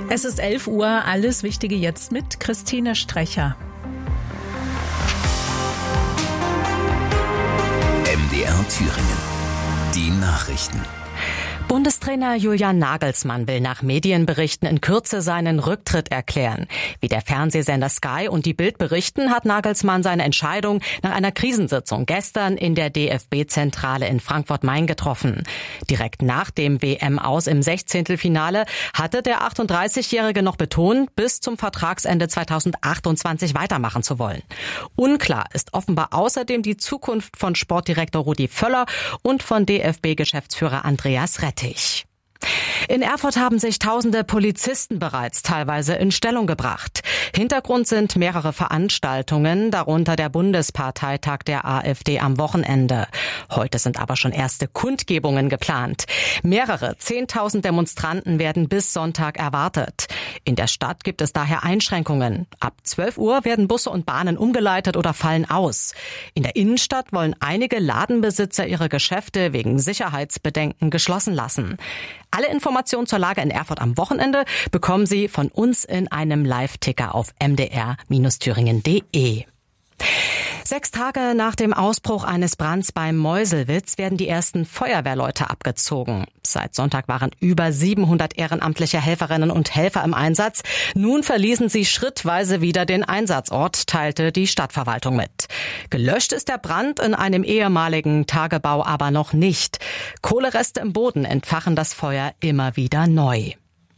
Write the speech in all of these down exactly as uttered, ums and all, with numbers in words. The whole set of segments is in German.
Es ist elf Uhr, alles Wichtige jetzt mit Christine Strecher. M D R Thüringen. Die Nachrichten. Bundestrainer Julian Nagelsmann will nach Medienberichten in Kürze seinen Rücktritt erklären. Wie der Fernsehsender Sky und die Bild berichten, hat Nagelsmann seine Entscheidung nach einer Krisensitzung gestern in der D F B-Zentrale in Frankfurt-Main getroffen. Direkt nach dem W M-Aus im Sechzehntelfinale hatte der achtunddreißigjährige noch betont, bis zum Vertragsende zweitausendachtundzwanzig weitermachen zu wollen. Unklar ist offenbar außerdem die Zukunft von Sportdirektor Rudi Völler und von D F B-Geschäftsführer Andreas Rettich. In Erfurt haben sich tausende Polizisten bereits teilweise in Stellung gebracht. Hintergrund sind mehrere Veranstaltungen, darunter der Bundesparteitag der AfD am Wochenende. Heute sind aber schon erste Kundgebungen geplant. Mehrere zehntausend Demonstranten werden bis Sonntag erwartet. In der Stadt gibt es daher Einschränkungen. Ab zwölf Uhr werden Busse und Bahnen umgeleitet oder fallen aus. In der Innenstadt wollen einige Ladenbesitzer ihre Geschäfte wegen Sicherheitsbedenken geschlossen lassen. Alle Informationen zur Lage in Erfurt am Wochenende bekommen Sie von uns in einem Live-Ticker auf m d r Thüringen punkt d e. Sechs Tage nach dem Ausbruch eines Brands beim Meuselwitz werden die ersten Feuerwehrleute abgezogen. Seit Sonntag waren über siebenhundert ehrenamtliche Helferinnen und Helfer im Einsatz. Nun verließen sie schrittweise wieder den Einsatzort, teilte die Stadtverwaltung mit. Gelöscht ist der Brand in einem ehemaligen Tagebau aber noch nicht. Kohlereste im Boden entfachen das Feuer immer wieder neu.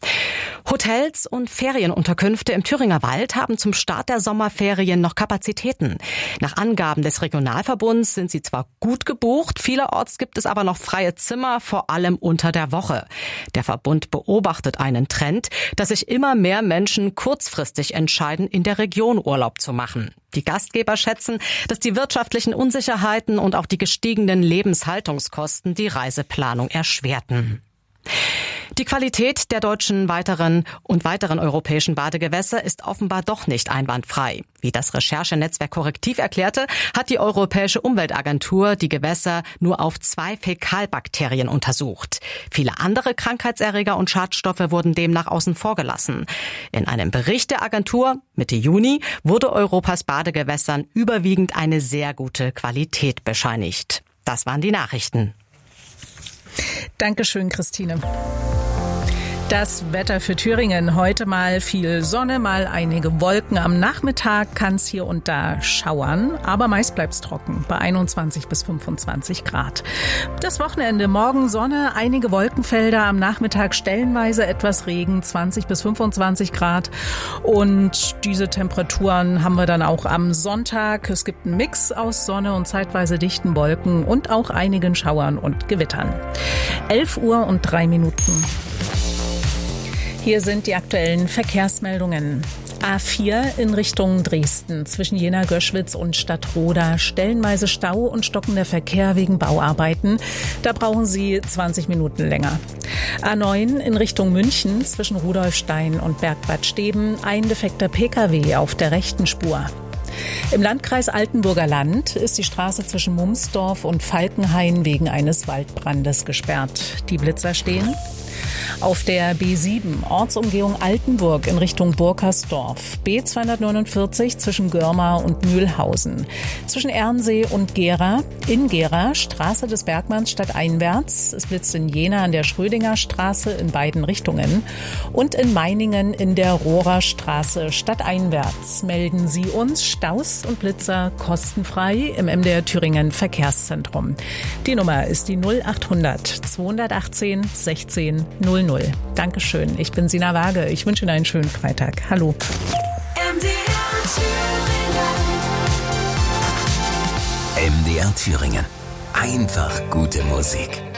Hotels und Ferienunterkünfte im Thüringer Wald haben zum Start der Sommerferien noch Kapazitäten. Nach Angaben des Regionalverbunds sind sie zwar gut gebucht, vielerorts gibt es aber noch freie Zimmer, vor allem unter der Woche. Der Verbund beobachtet einen Trend, dass sich immer mehr Menschen kurzfristig entscheiden, in der Region Urlaub zu machen. Die Gastgeber schätzen, dass die wirtschaftlichen Unsicherheiten und auch die gestiegenen Lebenshaltungskosten die Reiseplanung erschwerten. Die Qualität der deutschen weiteren und weiteren europäischen Badegewässer ist offenbar doch nicht einwandfrei. Wie das Recherchenetzwerk Korrektiv erklärte, hat die Europäische Umweltagentur die Gewässer nur auf zwei Fäkalbakterien untersucht. Viele andere Krankheitserreger und Schadstoffe wurden demnach außen vor gelassen. In einem Bericht der Agentur Mitte Juni wurde Europas Badegewässern überwiegend eine sehr gute Qualität bescheinigt. Das waren die Nachrichten. Dankeschön, Christine. Das Wetter für Thüringen. Heute mal viel Sonne, mal einige Wolken. Am Nachmittag kann es hier und da schauern, aber meist bleibt es trocken bei einundzwanzig bis fünfundzwanzig Grad. Das Wochenende, morgen Sonne, einige Wolkenfelder, am Nachmittag stellenweise etwas Regen, zwanzig bis fünfundzwanzig Grad. Und diese Temperaturen haben wir dann auch am Sonntag. Es gibt einen Mix aus Sonne und zeitweise dichten Wolken und auch einigen Schauern und Gewittern. elf Uhr und drei Minuten. Hier sind die aktuellen Verkehrsmeldungen. A vier in Richtung Dresden zwischen Jena-Göschwitz und Stadtroda. Stellenweise Stau und stockender Verkehr wegen Bauarbeiten. Da brauchen Sie zwanzig Minuten länger. A neun in Richtung München zwischen Rudolfstein und Bergbad Steben. Ein defekter P K W auf der rechten Spur. Im Landkreis Altenburger Land ist die Straße zwischen Mumsdorf und Falkenhain wegen eines Waldbrandes gesperrt. Die Blitzer stehen. Auf der B sieben, Ortsumgehung Altenburg in Richtung Burkersdorf. B zweihundertneunundvierzig zwischen Görmar und Mühlhausen. Zwischen Ernsee und Gera. In Gera, Straße des Bergmanns stadteinwärts. Es blitzt in Jena an der Schrödinger Straße in beiden Richtungen. Und in Meiningen in der Rohrer Straße stadteinwärts. Melden Sie uns Staus und Blitzer kostenfrei im M D R Thüringen Verkehrszentrum. Die Nummer ist die null achthundert zweihundertachtzehn sechzehn null null. Dankeschön. Ich bin Sina Waage. Ich wünsche Ihnen einen schönen Freitag. Hallo. M D R Thüringen. M D R Thüringen. Einfach gute Musik.